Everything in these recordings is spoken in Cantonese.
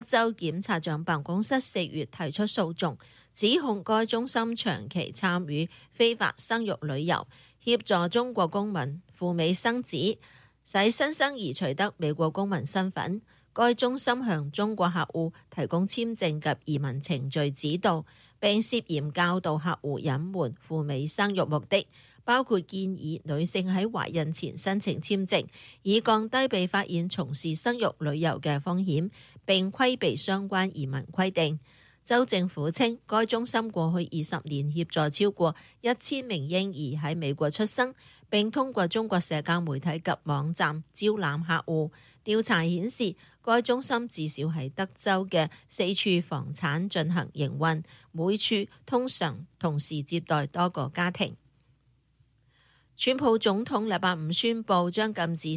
州檢察長辦公室4月提出訴訟，指控該中心長期參與非法生育旅遊，協助中國公民赴美生子，使新生兒取得美國公民身份。該中心向中國客戶提供簽證及移民程序指導，並涉嫌教導客戶隱瞞赴美生育目的，包括建議女性喺懷孕前申請簽證，以降低被發現從事生育旅遊嘅風險，並規避相關移民規定。州政府稱，該中心過去20年協助超過1000名嬰兒喺美國出生，並通過中國社交媒體及網站招攬客戶。調查顯示，該中心至少喺德州嘅4處房產進行營運，每處通常同時接待多個家庭。川普總統禮拜五宣布將禁止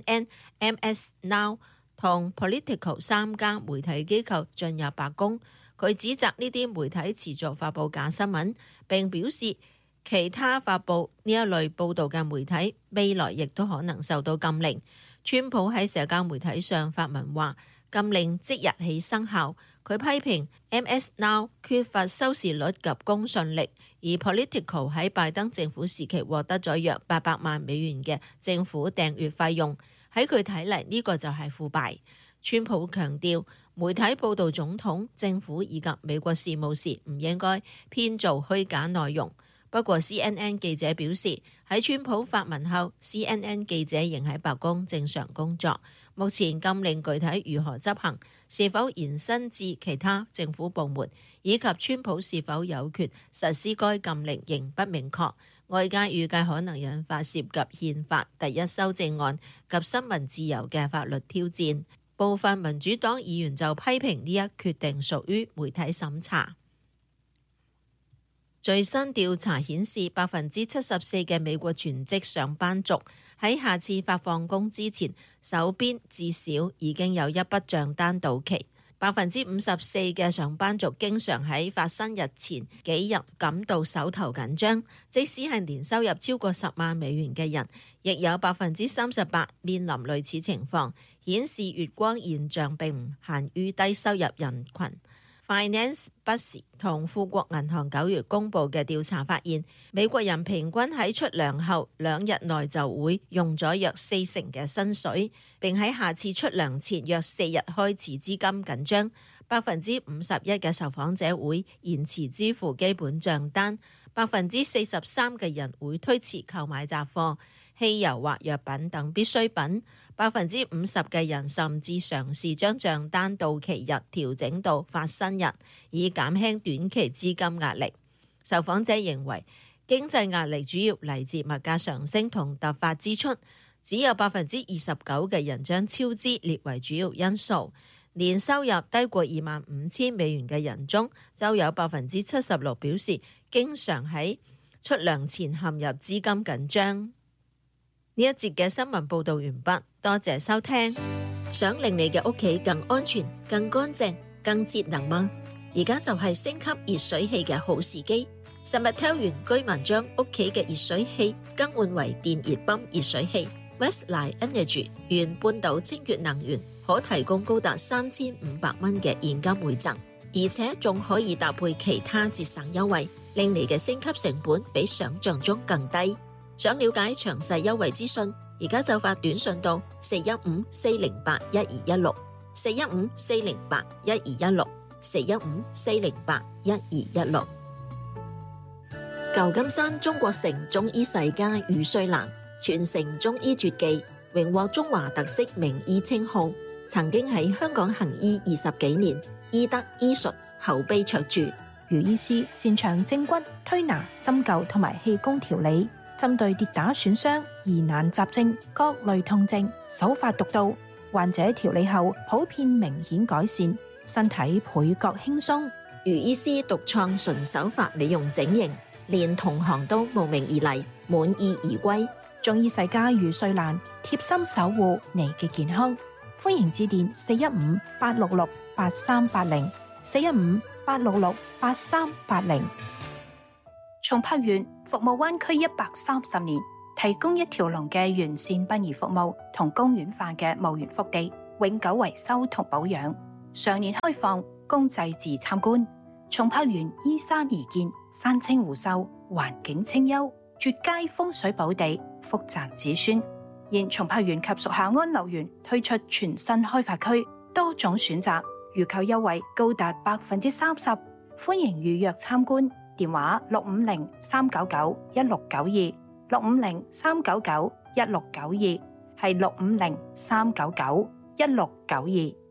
CNN、MS Now 同 Politico 3家媒體機構進入白宮。佢指責呢啲媒體持續發布假新聞，並表示其他發布呢一類報導嘅媒體未來亦都可能受到禁令。川普喺社交媒體上發文話，禁令即日起生效。佢批評 MS Now 缺乏收視率及公信力，而 Politico 喺拜登政府時期獲得咗約800萬美元嘅政府訂閱費用。喺佢睇嚟，呢個就係腐敗。川普強調，媒體報導總統、政府以及美國事務時唔應該編造虛假內容。不過 CNN 記者表示，喺川普發文後 CNN 記者仍喺白宮正常工作。目前禁令具體如何執行，是否延伸至其他政府部門，以及川普是否有權實施該禁令仍不明確。外界預計可能引發涉及憲法第1修正案及新聞自由嘅法律挑戰。部分民主黨議員就批評呢一決定屬於媒體審查。最新調查顯示，74%嘅美國全職上班族喺下次發放工之前，手邊至少已經有一筆帳單到期。54%嘅上班族經常喺發生日前幾日感到手頭緊張，即使係年收入超過10萬美元嘅人，亦有38%面臨類似情況，顯示月光現象並唔限於低收入人群。Finance Buzz 同富國銀行9月公佈嘅調查發現，美國人平均喺出糧後2日內就會用咗約40%嘅薪水，並喺下次出糧前約4日開始資金緊張。51%嘅受訪者會延遲支付基本帳單，43%嘅人會推遲購買雜貨、汽油或藥品等必需品。50%嘅人甚至嘗試將帳單到期日調整到發生日，以減輕短期資金壓力。受訪者認為經濟壓力主要嚟自物價上升同突發支出，只有29%嘅人將超支列為主要因素。年收入低過25,000美元嘅人中，就有76%表示經常喺出糧前陷入資金緊張。呢一節嘅新聞報導完畢，多謝收聽。想令你嘅屋企更安全、更乾淨、更節能嗎？而家就係升級熱水器嘅好時機。Summertel 原居民將屋企嘅熱水器更換為電熱泵熱水器。Westline Energy 原半島清潔能源可提供高達3500蚊嘅現金回贈，而且仲可以搭配其他節省優惠，令你嘅升級成本比想象中更低。想了解詳細優惠資訊，而家就發短信到415-408-1216 415-408-1216 415-408-1216。舊金山中國城中醫世家余瑞蘭傳承中醫絕技，榮獲中華特色名醫稱號，曾經喺香港行醫20幾年，醫德醫術口碑卓著。 余醫師擅長正骨、推拿、針灸同埋氣功調理，針對跌打損傷、疑難雜症、各類痛症，手法獨到，患者調理後普遍明顯改善，身體倍覺輕鬆。 余醫師獨創純手法美容整形，連同行都慕名而嚟，滿意而歸。 中醫世家余瑞蘭貼心守護你嘅健康，歡迎致電415-866-8380 415-866-8380。 從柏園服務灣區130年，提供一條龍嘅完善殯儀服務同公園化嘅墓園福地，永久維修同保養。 常年開放供祭祀參觀。松柏園依山而建，山清湖秀，環境清幽，絕佳風水寶地，福澤子孫。現松柏園及屬下安流園推出全新開發區，多種選擇，預購優惠高達30%，歡迎預約參觀。電話650-399-1692，650-399-1692，係650-399-1692。